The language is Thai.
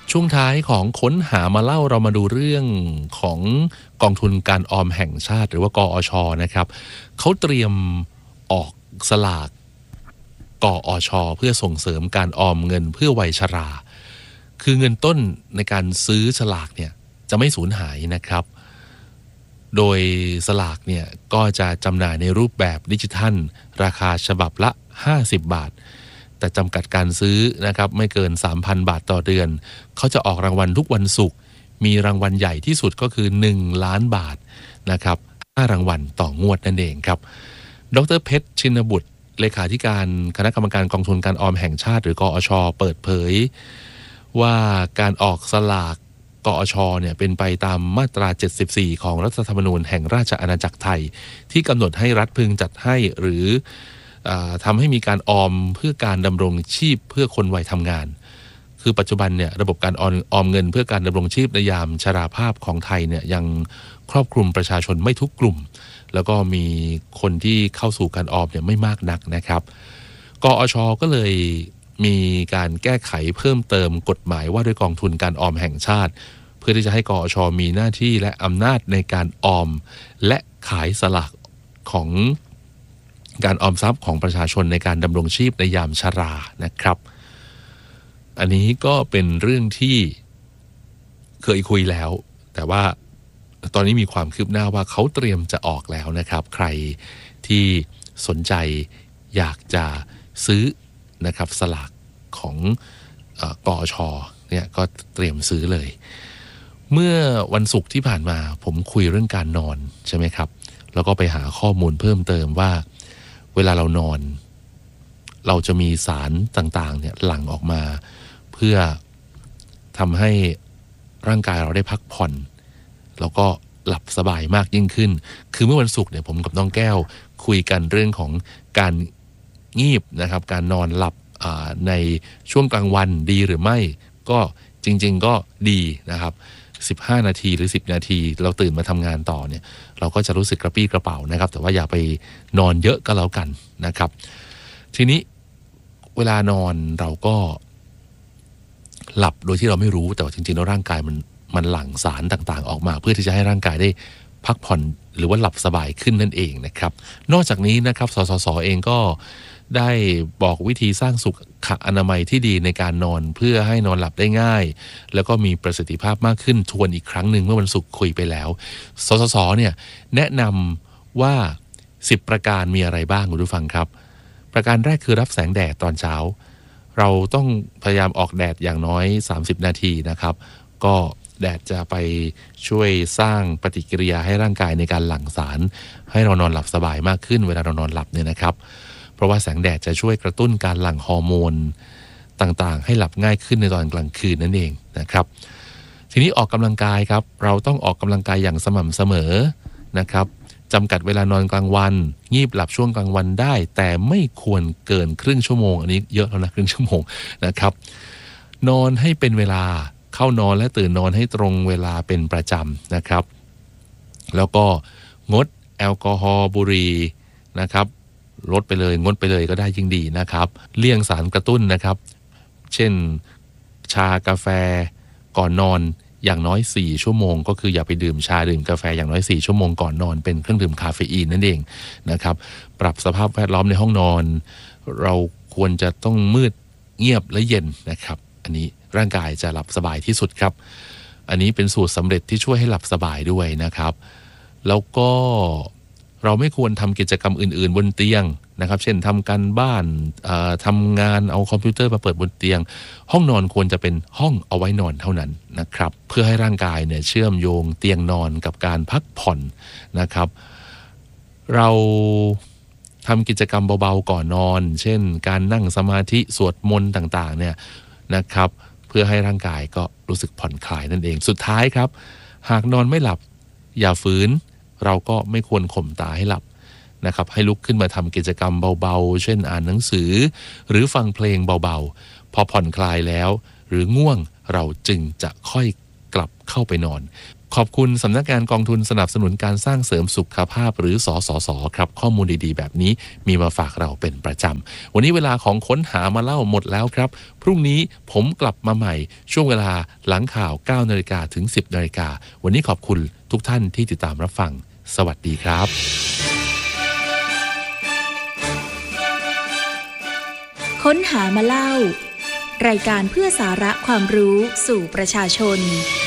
ช่วงท้ายของค้นหามาเล่าเรามาดูเรื่องของกองทุนการออมแห่งชาติหรือว่ากอช.นะครับเขาเตรียมออกสลากกอช.เพื่อส่งเสริมการออมเงินเพื่อวัยชราคือเงินต้นในการซื้อสลากเนี่ยจะไม่สูญหายนะครับโดยสลากเนี่ยก็จะจำหน่ายในรูปแบบดิจิทัลราคาฉบับละ50 บาทแต่จำกัดการซื้อนะครับไม่เกิน 3,000 บาทต่อเดือนเขาจะออกรางวัลทุกวันศุกร์มีรางวัลใหญ่ที่สุดก็คือ1 ล้านบาทนะครับ5 รางวัลต่องวดนั่นเองครับดร.เพชรชินบุตรเลขาธิการคณะกรรมการกองทุนการออมแห่งชาติหรือกอช.เปิดเผยว่าการออกสลากกอช.เนี่ยเป็นไปตามมาตรา74ของรัฐธรรมนูญแห่งราชอาณาจักรไทยที่กำหนดให้รัฐพึงจัดให้หรือทำให้มีการออมเพื่อการดำรงชีพเพื่อคนวัยทำงานคือปัจจุบันเนี่ยระบบการออมเงินเพื่อการดำรงชีพในยามชราภาพของไทยเนี่ยยังครอบคลุมประชาชนไม่ทุกกลุ่มแล้วก็มีคนที่เข้าสู่การออมเนี่ยไม่มากนักนะครับกอช.ก็เลยมีการแก้ไขเพิ่มเติมกฎหมายว่าด้วยกองทุนการออมแห่งชาติเพื่อที่จะให้กอช.มีหน้าที่และอำนาจในการออมและขายสลากของการออมทรัพย์ของประชาชนในการดำรงชีพในยามชรานะครับอันนี้ก็เป็นเรื่องที่เคยคุยแล้วแต่ว่าตอนนี้มีความคืบหน้าว่าเขาเตรียมจะออกแล้วนะครับใครที่สนใจอยากจะซื้อนะครับสลากของกอช.เนี่ยก็เตรียมซื้อเลยเมื่อวันศุกร์ที่ผ่านมาผมคุยเรื่องการนอนใช่ไหมครับแล้วก็ไปหาข้อมูลเพิ่มเติมว่าเวลาเรานอนเราจะมีสารต่างๆเนี่ยหลั่งออกมาเพื่อทำให้ร่างกายเราได้พักผ่อนแล้วก็หลับสบายมากยิ่งขึ้นคือเมื่อวันศุกร์เนี่ยผมกับน้องแก้วคุยกันเรื่องของการงีบนะครับการนอนหลับในช่วงกลางวันดีหรือไม่ก็จริงๆก็ดีนะครับ15 นาทีหรือ10 นาทีเราตื่นมาทำงานต่อเนี่ยเราก็จะรู้สึกกระปี้กระเป๋านะครับแต่ว่าอย่าไปนอนเยอะก็แล้วกันนะครับทีนี้เวลานอนเราก็หลับโดยที่เราไม่รู้แต่ว่าจริงๆแล้วร่างกายมันหลั่งสารต่างๆออกมาเพื่อที่จะให้ร่างกายได้พักผ่อนหรือว่าหลับสบายขึ้นนั่นเองนะครับนอกจากนี้นะครับสสส.เองก็ได้บอกวิธีสร้างสุขอนามัยที่ดีในการนอนเพื่อให้นอนหลับได้ง่ายแล้วก็มีประสิทธิภาพมากขึ้นทวนอีกครั้งหนึ่งเมื่อวันศุกร์คุยไปแล้วสสส.เนี่ยแนะนำว่า10 ประการมีอะไรบ้างคุณผู้ฟังครับประการแรกคือรับแสงแดดตอนเช้าเราต้องพยายามออกแดดอย่างน้อย30 นาทีนะครับก็แดดจะไปช่วยสร้างปฏิกิริยาให้ร่างกายในการหลั่งสารให้เรานอนหลับสบายมากขึ้นเวลาเรานอนหลับเนี่ยนะครับเพราะว่าแสงแดดจะช่วยกระตุ้นการหลั่งฮอร์โมนต่างๆให้หลับง่ายขึ้นในตอนกลางคืนนั่นเองนะครับทีนี้ออกกำลังกายครับเราต้องออกกำลังกายอย่างสม่ำเสมอนะครับจำกัดเวลานอนกลางวันงีบหลับช่วงกลางวันได้แต่ไม่ควรเกินครึ่งชั่วโมงอันนี้เยอะแล้วนะครึ่งชั่วโมงนะครับนอนให้เป็นเวลาเข้านอนและตื่นนอนให้ตรงเวลาเป็นประจำนะครับแล้วก็งดแอลกอฮอล์บุหรี่นะครับลดไปเลยงดไปเลยก็ได้ยิ่งดีนะครับเลี่ยงสารกระตุ้นนะครับเช่นชากาแฟก่อนนอนอย่างน้อย4 ชั่วโมงก็คืออย่าไปดื่มชาดื่มกาแฟอย่างน้อย4 ชั่วโมงก่อนนอนเป็นเครื่องดื่มคาเฟอีนนั่นเองนะครับปรับสภาพแวดล้อมในห้องนอนเราควรจะต้องมืดเงียบและเย็นนะครับอันนี้ร่างกายจะหลับสบายที่สุดครับอันนี้เป็นสูตรสำเร็จที่ช่วยให้หลับสบายด้วยนะครับแล้วก็เราไม่ควรทำกิจกรรมอื่นๆบนเตียงนะครับเช่นทำการบ้านทำงานเอาคอมพิวเตอร์มาเปิดบนเตียงห้องนอนควรจะเป็นห้องเอาไว้นอนเท่านั้นนะครับเพื่อให้ร่างกายเนี่ยเชื่อมโยงเตียงนอนกับการพักผ่อนนะครับเราทำกิจกรรมเบาๆก่อนนอนเช่นการนั่งสมาธิสวดมนต์ต่างๆเนี่ยนะครับเพื่อให้ร่างกายก็รู้สึกผ่อนคลายนั่นเองสุดท้ายครับหากนอนไม่หลับอย่าฝืนเราก็ไม่ควรข่มตาให้หลับนะครับให้ลุกขึ้นมาทำกิจกรรมเบาๆเช่นอ่านหนังสือหรือฟังเพลงเบาๆพอผ่อนคลายแล้วหรือง่วงเราจึงจะค่อยกลับเข้าไปนอนขอบคุณสำนักงานกองทุนสนับสนุนการสร้างเสริมสุขภาพหรือสสสครับข้อมูลดีๆแบบนี้มีมาฝากเราเป็นประจำวันนี้เวลาของค้นหามาเล่าหมดแล้วครับพรุ่งนี้ผมกลับมาใหม่ช่วงเวลาหลังข่าว 9 นาฬิกาถึง 10 นาฬิกาวันนี้ขอบคุณทุกท่านที่ติดตามรับฟังสวัสดีครับค้นหามาเล่ารายการเพื่อสาระความรู้สู่ประชาชน